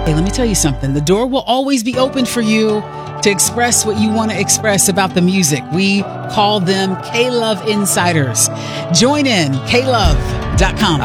Hey, let me tell you something. The door will always be open for you to express what you want to express about the music. We call them K-Love Insiders. Join in, klove.com.